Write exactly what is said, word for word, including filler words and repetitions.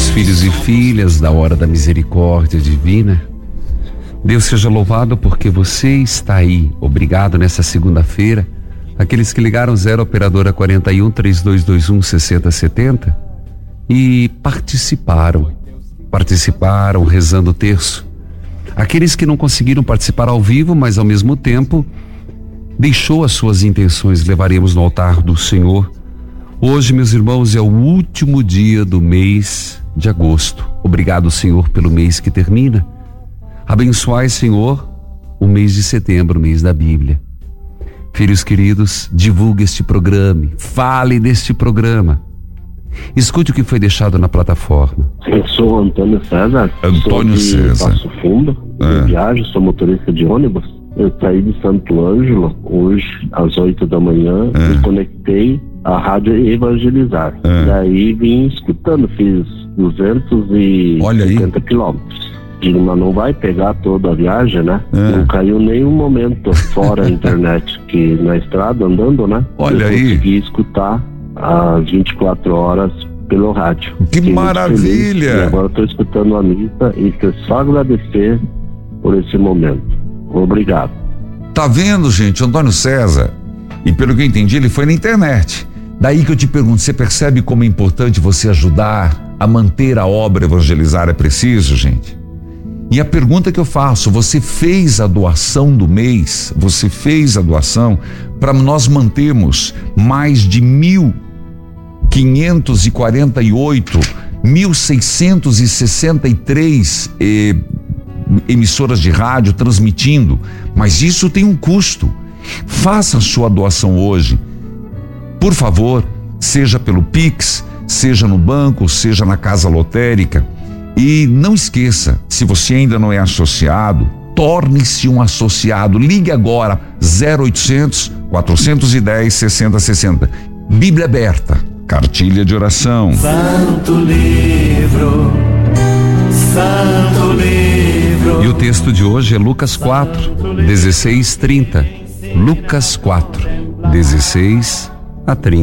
queridos filhos e filhas da Hora da Misericórdia Divina, Deus seja louvado porque você está aí. Obrigado nessa segunda-feira. Aqueles que ligaram zero operadora quarenta e um, três dois dois um, sessenta setenta e participaram, participaram rezando o terço. Aqueles que não conseguiram participar ao vivo, mas ao mesmo tempo deixou as suas intenções, levaremos no altar do Senhor. Hoje, meus irmãos, é o último dia do mês de agosto. Obrigado, Senhor, pelo mês que termina. Abençoai, Senhor, o mês de setembro, o mês da Bíblia. Filhos queridos, divulgue este programa, fale deste programa. Escute o que foi deixado na plataforma. Eu sou Antônio César. Antônio sou de César. Passo Fundo, É. eu viajo, sou motorista de ônibus. Eu saí de Santo Ângelo hoje às oito da manhã É. e conectei a rádio Evangelizar. É. Daí vim escutando, fiz duzentos e Olha aí. setenta quilômetros. Digo, mas não vai pegar toda a viagem, né? É. Não caiu nenhum momento fora a internet, que na estrada andando, né? Olha eu aí. consegui escutar às vinte e quatro horas pelo rádio. Que Fiquei muito maravilha! feliz. E agora estou escutando a missa e quero só agradecer por esse momento. Obrigado. Tá vendo, gente? Antônio César, e pelo que eu entendi, ele foi na internet. Daí que eu te pergunto, você percebe como é importante você ajudar a manter a obra Evangelizar? É preciso, gente? E a pergunta que eu faço, você fez a doação do mês? Você fez a doação para nós mantermos mais de mil quinhentos e quarenta e oito, mil seiscentos e sessenta e três eh, emissoras de rádio transmitindo, mas isso tem um custo. Faça a sua doação hoje, por favor, seja pelo Pix, seja no banco, seja na casa lotérica. E não esqueça, se você ainda não é associado, torne-se um associado. Ligue agora zero oitocentos, quatrocentos e dez, sessenta sessenta. Bíblia aberta, cartilha de oração. Santo livro, Santo livro. E o texto de hoje é Lucas quatro, dezesseis, trinta. Lucas quatro, dezesseis a trinta.